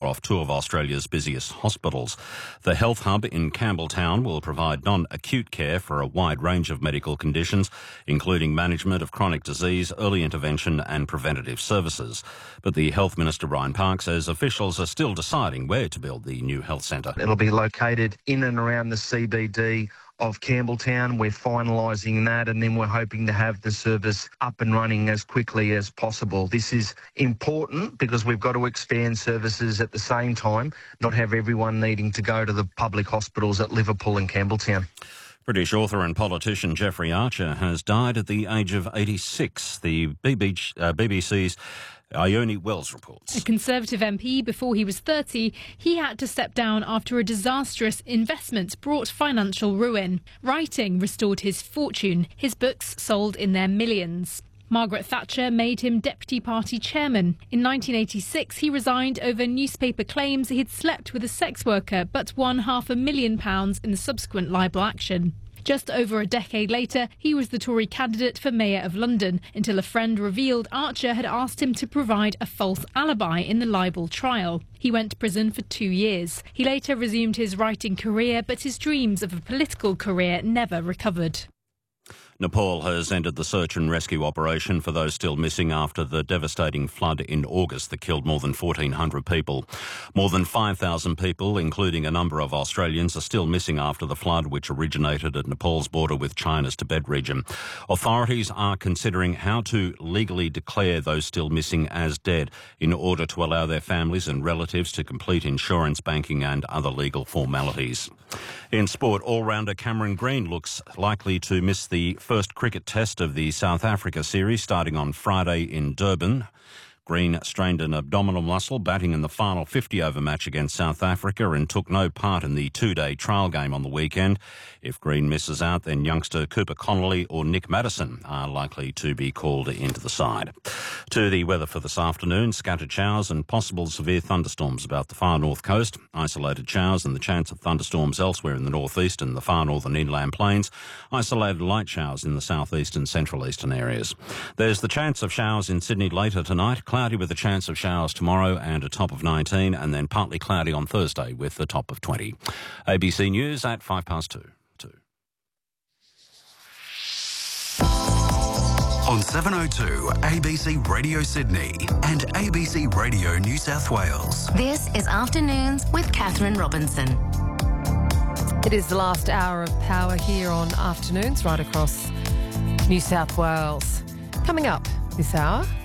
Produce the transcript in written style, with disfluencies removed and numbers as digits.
off two of Australia's busiest hospitals. The Health Hub in Campbelltown will provide non-acute care for a wide range of medical conditions, including management of chronic disease, early intervention and preventative services. But the Health Minister, Ryan Park, says officials are still deciding where to build the new health centre. It'll be located in and around the CBD of Campbelltown. We're finalising that, and then we're hoping to have the service up and running as quickly as possible. This is important because we've got to expand services at the same time, not have everyone needing to go to the public hospitals at Liverpool and Campbelltown. British author and politician Jeffrey Archer has died at the age of 86. The BBC's Ione Wells reports. A Conservative MP before he was 30, he had to step down after a disastrous investment brought financial ruin. Writing restored his fortune. His books sold in their millions. Margaret Thatcher made him deputy party chairman. In 1986, he resigned over newspaper claims he'd slept with a sex worker but won £500,000 in the subsequent libel action. Just over a decade later, he was the Tory candidate for Mayor of London until a friend revealed Archer had asked him to provide a false alibi in the libel trial. He went to prison for 2 years. He later resumed his writing career, but his dreams of a political career never recovered. Nepal has ended the search and rescue operation for those still missing after the devastating flood in August that killed more than 1,400 people. More than 5,000 people, including a number of Australians, are still missing after the flood, which originated at Nepal's border with China's Tibet region. Authorities are considering how to legally declare those still missing as dead in order to allow their families and relatives to complete insurance, banking and other legal formalities. In sport, all-rounder Cameron Green looks likely to miss the first cricket test of the South Africa series starting on Friday in Durban. Green strained an abdominal muscle batting in the final 50-over match against South Africa and took no part in the two-day trial game on the weekend. If Green misses out, then youngster Cooper Connolly or Nick Maddison are likely to be called into the side. To the weather for this afternoon, scattered showers and possible severe thunderstorms about the far north coast, isolated showers and the chance of thunderstorms elsewhere in the northeast and the far northern inland plains, isolated light showers in the southeast and central eastern areas. There's the chance of showers in Sydney later tonight, cloudy with a chance of showers tomorrow and a top of 19, and then partly cloudy on Thursday with a top of 20. ABC News at 2:05. On 702 ABC Radio Sydney and ABC Radio New South Wales. This is Afternoons with Catherine Robinson. It is the last hour of power here on Afternoons right across New South Wales. Coming up this hour,